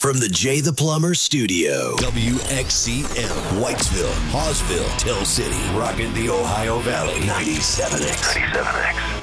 from the Jay the Plumber studio. WXCM, Whitesville, Hawesville, Tell City, rocking the Ohio Valley. 97X.